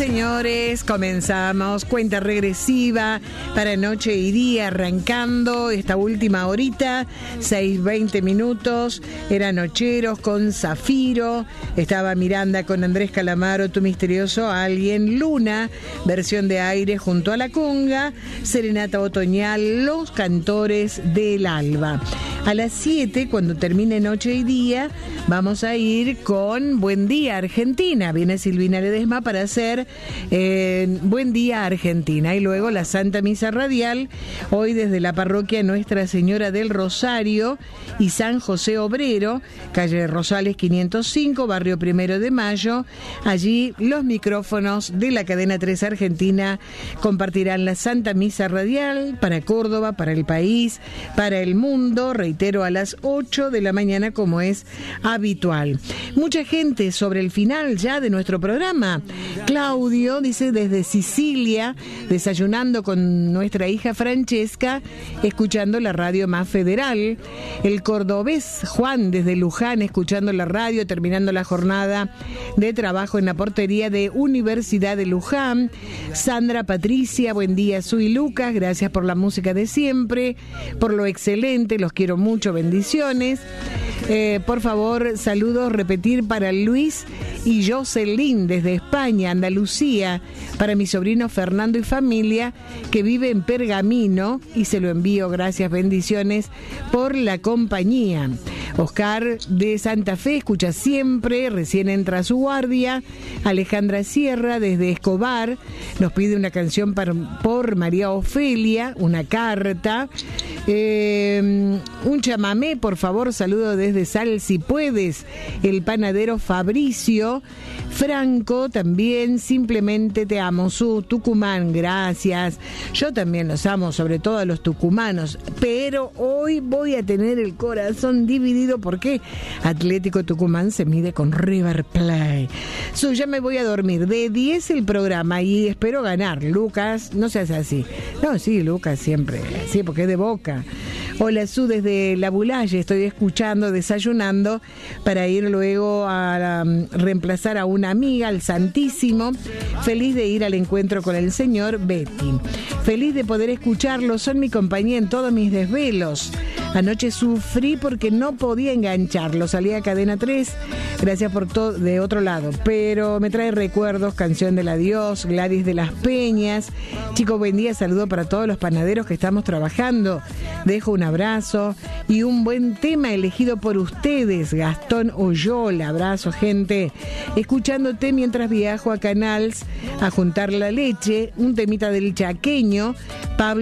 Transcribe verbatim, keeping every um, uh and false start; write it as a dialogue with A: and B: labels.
A: Señores, comenzamos cuenta regresiva para noche y día, arrancando esta última horita, seis veinte minutos, era Nocheros con Zafiro, estaba Miranda con Andrés Calamaro, Tu misterioso alguien, Luna, versión de aire junto a la conga, Serenata otoñal, Los cantores del alba. A las siete, cuando termine noche y día, vamos a ir con Buen Día Argentina. Viene Silvina Ledesma para hacer eh, Buen Día Argentina. Y luego la Santa Misa Radial, hoy desde la parroquia Nuestra Señora del Rosario y San José Obrero, calle Rosales quinientos cinco, barrio Primero de Mayo. Allí los micrófonos de la cadena tres Argentina compartirán la Santa Misa Radial para Córdoba, para el país, para el mundo. Reitero, a las ocho de la mañana, como es habitual. Mucha gente sobre el final ya de nuestro programa. Claudio dice desde Sicilia, desayunando con nuestra hija Francesca, escuchando la radio más federal. El cordobés Juan desde Luján, escuchando la radio, terminando la jornada de trabajo en la portería de Universidad de Luján. Sandra Patricia, buen día, soy Lucas, gracias por la música de siempre, por lo excelente, los quiero mucho, bendiciones. Eh, por favor, saludos, repetir para Luis y Jocelyn desde España, Andalucía, para mi sobrino Fernando y familia que vive en Pergamino, y se lo envío, gracias, bendiciones por la compañía. Oscar de Santa Fe escucha siempre, recién entra a su guardia. Alejandra Sierra desde Escobar nos pide una canción por, por María Ofelia, una carta. Eh, un chamamé, por favor, saludo desde Sal si puedes. El panadero Fabricio Franco también, simplemente te amo. Su Tucumán, gracias. Yo también los amo, sobre todo a los tucumanos, pero hoy voy a tener el corazón dividido porque Atlético Tucumán se mide con River Plate. So, ya me voy a dormir. De diez el programa y espero ganar. Lucas, no seas así. No, sí, Lucas siempre, sí, porque es de Boca. Hola, Su, desde La Bulaye, estoy escuchando, desayunando, para ir luego a um, reemplazar a una amiga, al Santísimo. Feliz de ir al encuentro con el Señor, Betty. Feliz de poder escucharlo, son mi compañía en todos mis desvelos. Anoche sufrí porque no podía engancharlo, salí a Cadena tres, gracias por todo, de otro lado, pero me trae recuerdos, canción del adiós, Gladys de las Peñas. Chicos, buen día, saludo para todos los panaderos que estamos trabajando, dejo un abrazo y un buen tema elegido por ustedes, Gastón Oyola. Abrazo, gente, escuchándote mientras viajo a Canals a juntar la leche, un temita del chaqueño, Pablo